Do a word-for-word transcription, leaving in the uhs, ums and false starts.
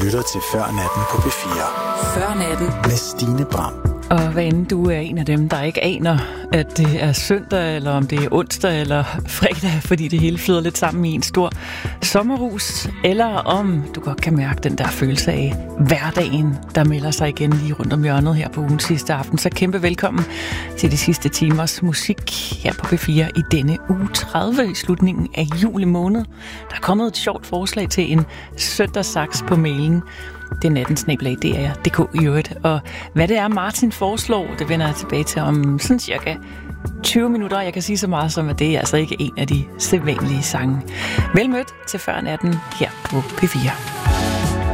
lytter til Før Natten på P fire. Før Natten med Stine Bram. Og hvad end du er en af dem, der ikke aner, at det er søndag, eller om det er onsdag eller fredag, fordi det hele flyder lidt sammen i en stor sommerhus, eller om du godt kan mærke den der følelse af hverdagen, der melder sig igen lige rundt om hjørnet her på ugens sidste aften. Så kæmpe velkommen til de sidste timers musik her på P fire i denne uge tredive i slutningen af juli måned. Der er kommet et sjovt forslag til en søndagssaks på mailen. Det er natten snabel-a D R punktum d k i øvrigt. Og hvad det er, Martin foreslår, det vender jeg tilbage til om sådan cirka tyve minutter. Jeg kan sige så meget som, at det er altså ikke en af de sædvanlige sange. Vel mødt til Før Natten her på P fire.